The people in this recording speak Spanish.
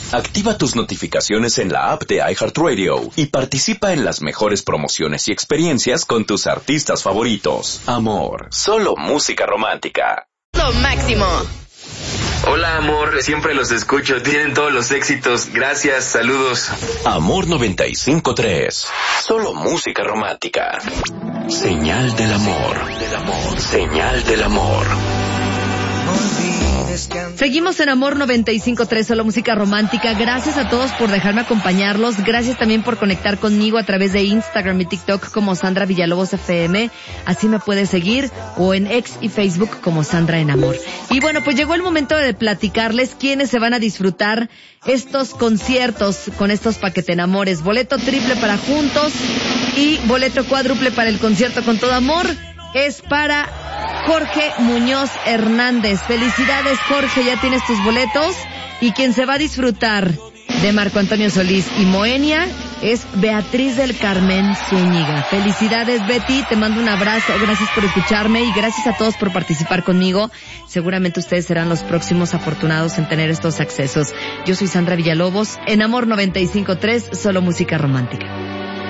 Activa tus notificaciones en la app de iHeartRadio y participa en las mejores promociones y experiencias con tus artistas favoritos. Amor, solo música romántica. Lo máximo. Hola, amor, siempre los escucho, tienen todos los éxitos, gracias, saludos. Amor 95.3, solo música romántica. Señal del amor, señal del amor. Seguimos en Amor 95.3, solo música romántica. Gracias a todos por dejarme acompañarlos. Gracias también por conectar conmigo a través de Instagram y TikTok como Sandra Villalobos FM. Así me puedes seguir, o en X y Facebook como Sandra en Amor. Y bueno, pues llegó el momento de platicarles quiénes se van a disfrutar estos conciertos con estos paquetenamores. Boleto triple para Juntos y boleto cuádruple para el concierto Con Todo Amor. Es para Jorge Muñoz Hernández. Felicidades, Jorge, ya tienes tus boletos. Y quien se va a disfrutar de Marco Antonio Solís y Moenia es Beatriz del Carmen Zúñiga. Felicidades, Betty, te mando un abrazo, gracias por escucharme y gracias a todos por participar conmigo. Seguramente ustedes serán los próximos afortunados en tener estos accesos. Yo soy Sandra Villalobos, en Amor 95.3, solo música romántica.